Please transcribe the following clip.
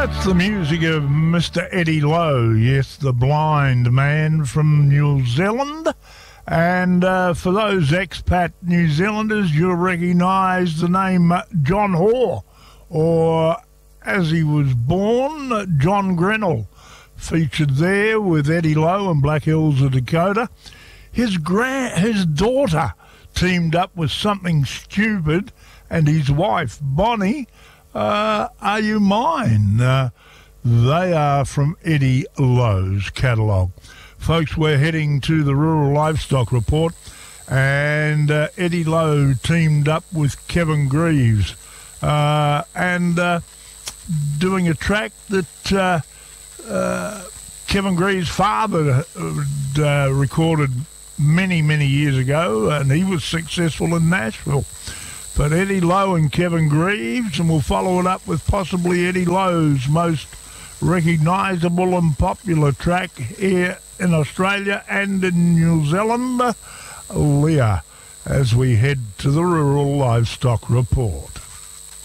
That's the music of Mr. Eddie Lowe, yes, the blind man from New Zealand. And for those expat New Zealanders, you'll recognise the name John Hoare, or as he was born, John Grinnell, featured there with Eddie Lowe in Black Hills of Dakota. His daughter teamed up with Something Stupid, and his wife, Bonnie, Are You Mine? They are from Eddie Lowe's catalogue. Folks, we're heading to the Rural Livestock Report, and Eddie Lowe teamed up with Kevin Greaves and doing a track that Kevin Greaves' father recorded many, many years ago, and he was successful in Nashville. But Eddie Lowe and Kevin Greaves, and we'll follow it up with possibly Eddie Lowe's most recognisable and popular track here in Australia and in New Zealand, Leah, as we head to the Rural Livestock Report.